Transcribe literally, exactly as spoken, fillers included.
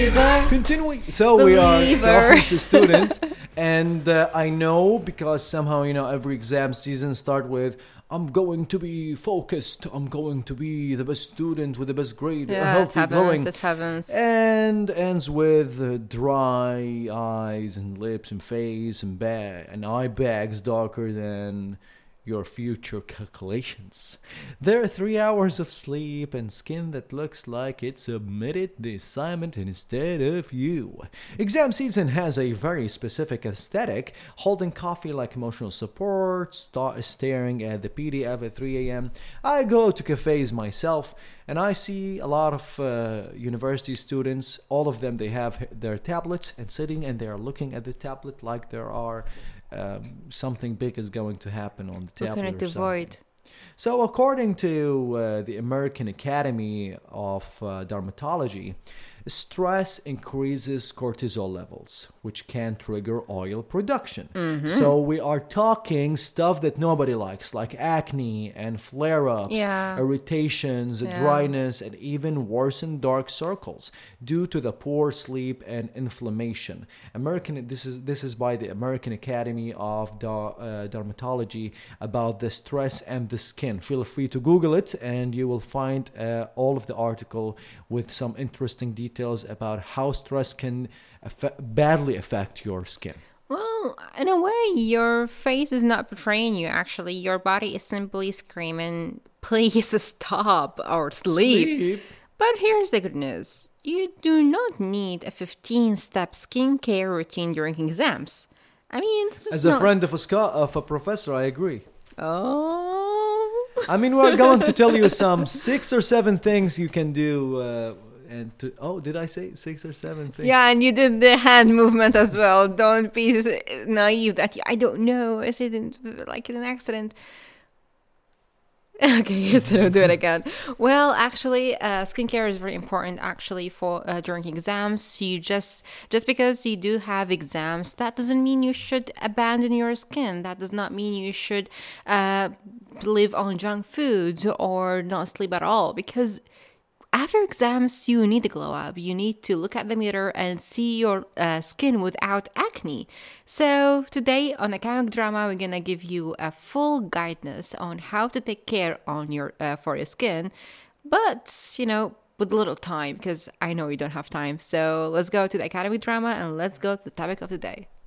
Continuing, so we are Believer. talking to students, and uh, I know because somehow you know every exam season start with I'm going to be focused, I'm going to be the best student with the best grade, Yeah, it healthy, happens. glowing, It happens. and ends with uh, dry eyes and lips and face and bag and eye bags darker than your future calculations. There are three hours of sleep and skin that looks like it submitted the assignment instead of you. Exam season has a very specific aesthetic, holding coffee like emotional support, sta- staring at the P D F at three a.m. I go to cafes myself and I see a lot of uh, university students, all of them, they have their tablets and sitting and they are looking at the tablet like there are um, something big is going to happen on the tablet. Looking at or the something. void. So, according to uh, the American Academy of uh, Dermatology, stress increases cortisol levels, which can trigger oil production. Mm-hmm. So, we are talking stuff that nobody likes, like acne and flare ups, Yeah. irritations, Yeah. dryness, and even worsened dark circles due to the poor sleep and inflammation. American, this is this is by the American Academy of Der- uh, Dermatology about the stress and the skin. Feel free to Google it, and you will find uh, all of the article with some interesting details about how stress can affe- badly affect your skin. Well, in a way, your face is not betraying you, actually. Your body is simply screaming, please stop or sleep. Sleep. But here's the good news. You do not need a fifteen-step skincare routine during exams. I mean, this is As a not... friend of a sco- of a professor, I agree. Oh... I mean, we're going to tell you some six or seven things you can do. Uh, and to, oh, did I say six or seven things? Yeah, and you did the hand movement as well. Don't be s- naive that I don't know. I said it like in an accident. Okay, yes, I'll do it again. Well, actually, uh, skincare is very important. Actually, for uh, during exams, you just just because you do have exams, that doesn't mean you should abandon your skin. That does not mean you should uh, live on junk foods or not sleep at all. Because after exams, you need to glow up. You need to look at the mirror and see your uh, skin without acne. So today on Academic Drama, we're gonna give you a full guidance on how to take care on your uh, for your skin, but you know, with little time because I know you don't have time. So let's go to the Academic Drama and let's go to the topic of the day.